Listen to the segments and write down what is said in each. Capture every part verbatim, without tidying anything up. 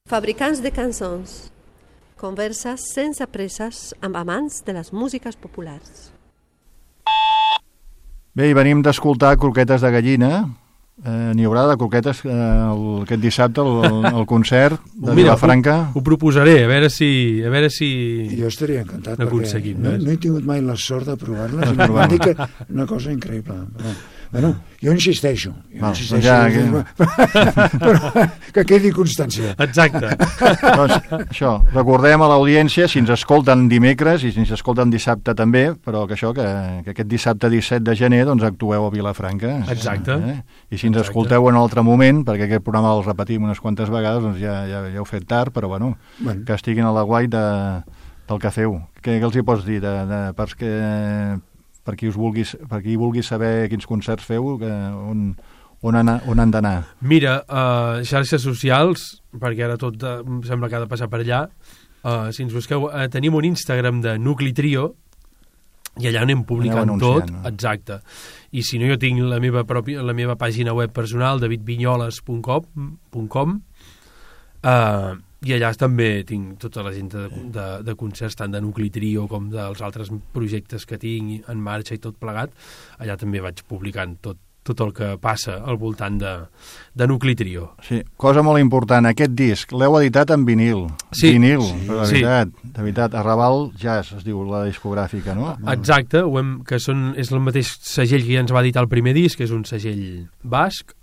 Fabricants de cançons. Converses sense presses amb amants de les músiques populars. Bé, i venim d'escoltar Croquetes de Gallina. Eh, n'hi haurà de croquetes eh, el, aquest dissabte al, al concert de Mira, Vilafranca. Ho, ho proposaré, a veure si a veure si jo estaria encantat perquè no, no he tingut mai la sort de provar-les i m'han dit que una cosa increïble. Però, bueno, jo insisteixo, jo Val, insisteixo ja, que... però que quedi constància. Exacte. Doncs això, recordem a l'audiència, si ens escolten dimecres i si ens escolten dissabte també, però que això, que, que aquest dissabte disset de gener doncs actueu a Vilafranca. Exacte. Eh? I si ens escolteu en un altre moment, perquè aquest programa el repetim unes quantes vegades, doncs ja, ja, ja heu fet tard, però bueno, bueno. que estiguin a la guai de, del que feu. Què, què els hi pots dir de, de, perquè, per qui us vulguis, per qui vulgui saber quins concerts feu, que, on, on, anar, on han d'anar? Mira, uh, xarxes socials, perquè ara tot uh, sembla que ha de passar per allà, uh, si ens busqueu, uh, tenim un Instagram de Nucli Trio, i allà anem publicant tot, no? Exacte. I si no, jo tinc la meva, pròpia, la meva pàgina web personal, david vinyoles punt com, uh, i allà també tinc tota la gent de, de, de concerts, tant de Nucli Trio com dels altres projectes que tinc en marxa i tot plegat. Allà també vaig publicant tot, tot el que passa al voltant de, de Nucli Trio. Sí, cosa molt important, aquest disc l'heu editat en vinil. Sí. Vinil, sí. però de veritat, sí. de veritat, Arrabal Jazz es diu la discogràfica, no? Exacte, ho hem, que són, és el mateix segell que ja ens va editar el primer disc, que és un segell basc,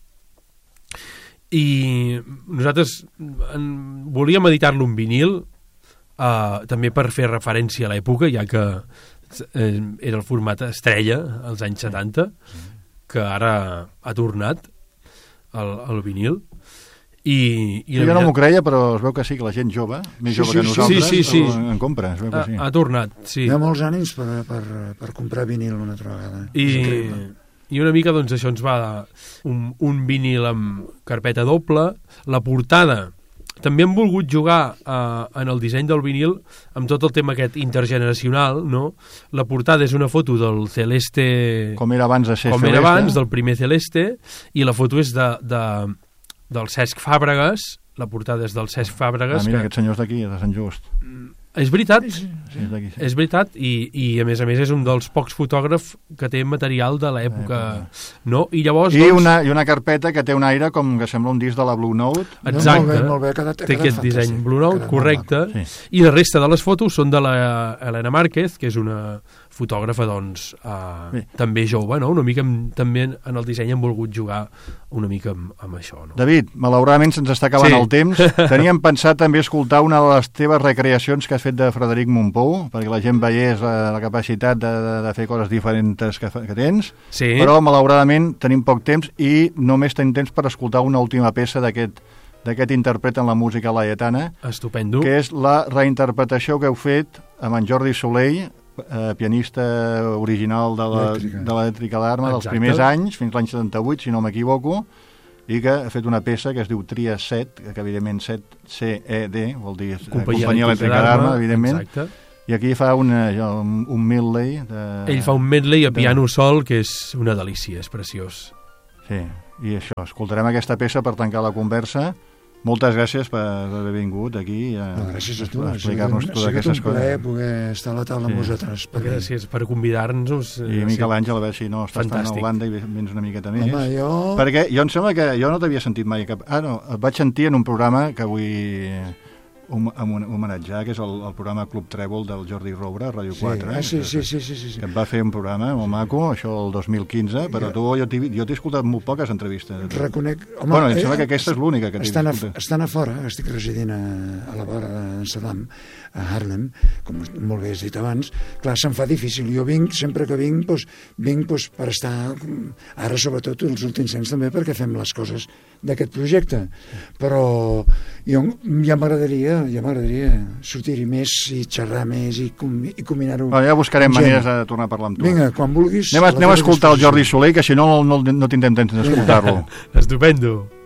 i nosaltres en, volíem editar-lo en vinil, eh, també per fer referència a l'època, ja que eh, era el format estrella als anys setanta, que ara ha tornat el, el vinil. I, i jo no m'ho creia, però es veu que sí, que la gent jove, més sí, jove sí, que nosaltres, sí, sí, sí. en compra, es veu que sí. Ha, ha tornat, sí. Hi ha molts ànims per, per, per comprar vinil una altra vegada. I, i una mica, doncs, això ens va un, un vinil amb carpeta doble. La portada, també hem volgut jugar uh, en el disseny del vinil amb tot el tema aquest intergeneracional, no? La portada és una foto del Celeste... Com era abans de ser com Celeste. era abans, del primer Celeste, i la foto és de, de, del Cesc Fàbregas, la portada és del Cesc Fàbregas. Ah, mira, que... aquest senyor és d'aquí, de Sant Just. És veritat, sí, sí, sí. és veritat, i, i a més a més és un dels pocs fotògrafs que té material de l'època, no? I llavors, I, doncs... una, I una carpeta que té un aire com que sembla un disc de la Blue Note. Exacte, no, molt bé, molt bé, quedat, té aquest disseny Blue Note, correcte, sí. I la resta de les fotos són de la Helena Márquez, que és una fotògrafa, doncs, uh, també jove, no? Una mica, amb, també en el disseny hem volgut jugar una mica amb, amb això, no? David, malauradament se'ns està acabant sí. el temps. Teníem pensat també escoltar una de les teves recreacions que has fet de Frederic Mompou, perquè la gent veiés la, la capacitat de, de, de fer coses diferents que, que tens, sí. Però malauradament tenim poc temps i només tenim temps per escoltar una última peça d'aquest d'aquest intèrpret en la música laietana. Estupendo. Que és la reinterpretació que heu fet amb en Jordi Soleil, eh, pianista original de l'Elèctrica d'Arma dels primers anys, fins l'any setanta-vuit, si no m'equivoco, i que ha fet una peça que es diu Tria set, que evidentment set, C E D, vol dir Companyia, Companyia Elèctrica d'Arma, evidentment. Exacte. I aquí fa una, un, un medley. De, Ell fa un medley a piano de... sol, que és una delícia, és preciós. Sí, i això, escoltarem aquesta peça per tancar la conversa. Moltes gràcies per haver vingut aquí a, no, gràcies a tu, a explicar-nos totes aquestes coses. Ha sigut un plaer poder estar a la taula sí. amb vosaltres. Per gràcies per convidar-nos. I Miquel Àngel, a veure si no estàs tan a Holanda i vens una miqueta més. Home, jo... Perquè jo em sembla que jo no t'havia sentit mai cap... Ah, no, et vaig sentir en un programa que vull hom homenatjar, que és el, el programa Club Trèvol del Jordi Roura, a Ràdio sí. quatre. Ah, eh? sí, sí, sí, sí, sí. Que et va fer un programa molt maco, això el dos mil quinze, però tu, jo t'he escoltat molt poques entrevistes. Reconec... Home, bueno, em sembla que aquesta és l'única que t'he escoltat. Estan a fora, estic residint a, a la vora d'Amsterdam, a Haarlem, com molt bé has dit abans. Clar, se'm fa difícil. Jo vinc, sempre que vinc, doncs, vinc doncs, per estar... Ara, sobretot, els últims anys també, perquè fem les coses d'aquest projecte. Però jo, ja m'agradaria, ja m'agradaria sortir-hi més i xerrar més i, com, i combinar-ho. Bueno, ja buscarem maneres de tornar a parlar amb tu. Vinga, quan vulguis. Anem a, anem a escoltar el Jordi Soleil, que si no, no, no tindrem temps d'escoltar-lo. Estupendo.